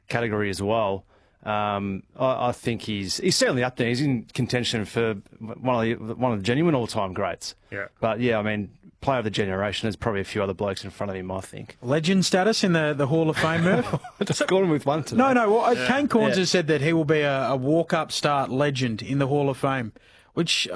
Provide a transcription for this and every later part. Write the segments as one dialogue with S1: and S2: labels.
S1: category as well. I think he's certainly up there. He's in contention for one of the genuine all-time greats.
S2: Yeah.
S1: But yeah, I mean, player of the generation. There's probably a few other blokes in front of him, I think.
S3: Legend status in the Hall of Fame, Murph?
S1: I just got him with one today.
S3: No. Well, Kane Corns has said that he will be a walk-up start legend in the Hall of Fame, which,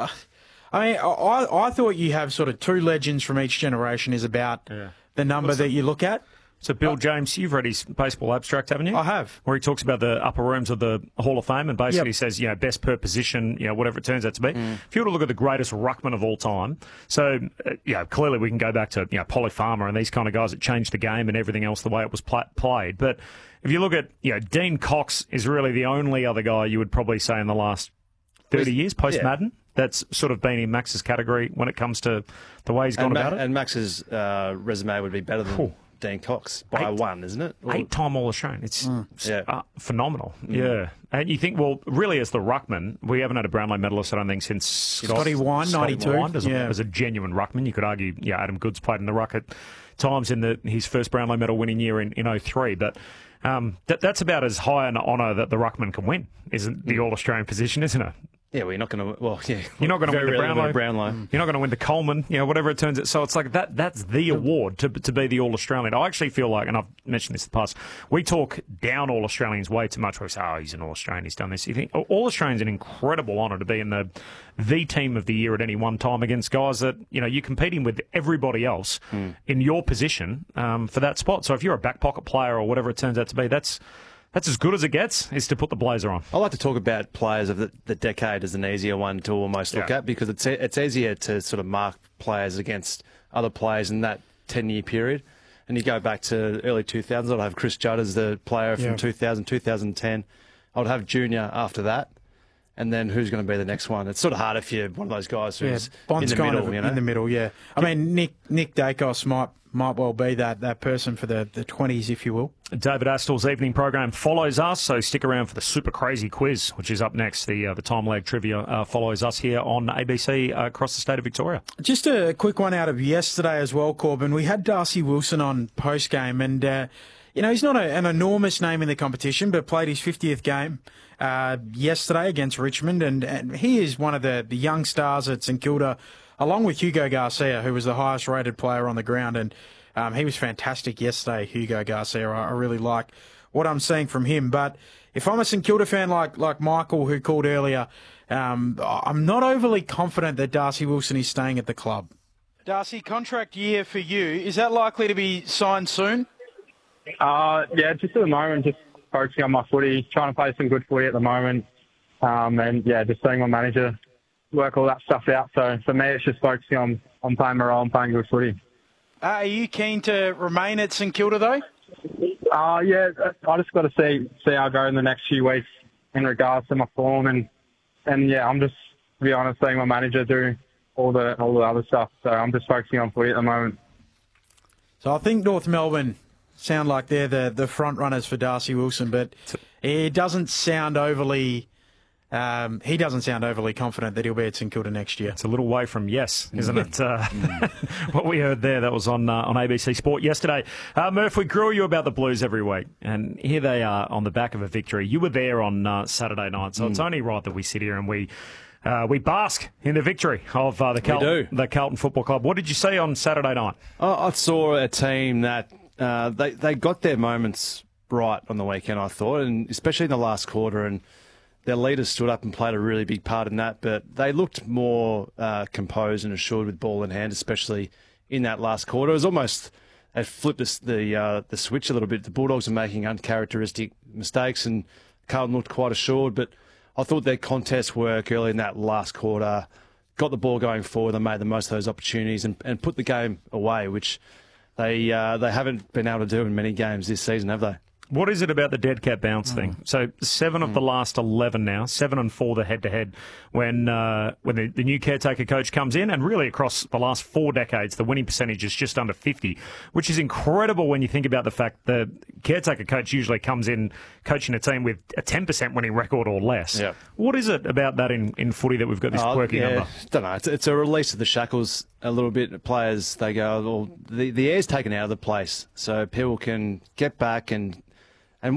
S3: I thought you have sort of two legends from each generation is about the number that you look at.
S2: So, Bill James, you've read his baseball abstract, haven't you?
S3: I have.
S2: Where he talks about the upper rooms of the Hall of Fame and basically says, best per position, whatever it turns out to be. If you were to look at the greatest ruckman of all time, so, clearly we can go back to, Polly Farmer and these kind of guys that changed the game and everything else the way it was played. But if you look at, Dean Cox is really the only other guy you would probably say in the last 30 years, post-Madden, that's sort of been in Max's category when it comes to the way he's gone about it.
S1: And Max's resume would be better than Dean Cox by one, isn't it?
S2: 8-time All-Australian. It's phenomenal. Yeah. And you think, well, really as the ruckman, we haven't had a Brownlow medalist, I don't think, since
S3: Scotty Wine, 92.
S2: As a genuine ruckman. You could argue, Adam Goods played in the ruck at times in his first Brownlow medal winning year in 03. But that's about as high an honour that the ruckman can win, isn't the All-Australian position, isn't it?
S1: Yeah, well, you're not going to. Well, yeah,
S2: you're not going to win the
S1: Brownlow.
S2: You're not going to win the Coleman. Whatever it turns out. So it's like that. That's the award to be the All Australian. I actually feel like, and I've mentioned this in the past, we talk down All Australians way too much. We say, "Oh, he's an All Australian. He's done this." You think All Australian's an incredible honour to be in the team of the year at any one time against guys that you're competing with everybody else in your position for that spot. So if you're a back pocket player or whatever it turns out to be, that's as good as it gets, is to put the blazer on.
S1: I like to talk about players of the decade as an easier one to almost look at, because it's easier to sort of mark players against other players in that 10-year period. And you go back to early 2000s, I'd have Chris Judd as the player from 2000, 2010. I'd have Junior after that. And then who's going to be the next one? It's sort of hard if you're one of those guys who's in the middle.
S3: In the middle, yeah. I mean, Nick Dacos might well be that person for the 20s, if you will.
S2: David Astor's evening program follows us, so stick around for the super crazy quiz, which is up next. The time lag trivia follows us here on ABC across the state of Victoria.
S3: Just a quick one out of yesterday as well, Corbin. We had Darcy Wilson on post-game, and he's not an enormous name in the competition, but played his 50th game yesterday against Richmond, and he is one of the young stars at St Kilda, along with Hugo Garcia, who was the highest rated player on the ground, and he was fantastic yesterday, Hugo Garcia. I really like what I'm seeing from him. But if I'm a St Kilda fan like Michael, who called earlier, I'm not overly confident that Darcy Wilson is staying at the club. Darcy, contract year for you, is that likely to be signed soon?
S4: Just at the moment, just focusing on my footy, trying to play some good footy at the moment, and just seeing my manager work all that stuff out. So for me, it's just focusing on playing my role and playing good footy.
S3: Are you keen to remain at St Kilda though?
S4: I just got to see how I go in the next few weeks in regards to my form, and I'm just, to be honest, seeing my manager do all the other stuff. So I'm just focusing on footy at the moment.
S3: So I think North Melbourne sound like they're the front runners for Darcy Wilson, but it doesn't sound overly. He doesn't sound overly confident that he'll be at St Kilda next year.
S2: It's a little way from yes, isn't it? What we heard there, that was on ABC Sport yesterday. Murph, we grill you about the Blues every week, and here they are on the back of a victory. You were there on Saturday night, so it's only right that we sit here and we bask in the victory of the Carlton Football Club. What did you see on Saturday night?
S1: I saw a team that they got their moments right on the weekend, I thought, and especially in the last quarter, and their leaders stood up and played a really big part in that, but they looked more composed and assured with ball in hand, especially in that last quarter. It was almost, they flipped the switch a little bit. The Bulldogs were making uncharacteristic mistakes, and Carlton looked quite assured, but I thought their contest work early in that last quarter got the ball going forward and made the most of those opportunities and put the game away, which they haven't been able to do in many games this season, have they?
S2: What is it about the dead cat bounce thing? So 7 of the last 11 now, 7 and 4 the head-to-head, when the new caretaker coach comes in, and really across the last 4 decades, the winning percentage is just under 50, which is incredible when you think about the fact the caretaker coach usually comes in coaching a team with a 10% winning record or less.
S1: Yeah.
S2: What is it about that in footy that we've got this quirky number?
S1: I don't know. It's a release of the shackles a little bit. Players, they go, well, the air's taken out of the place, so people can get back and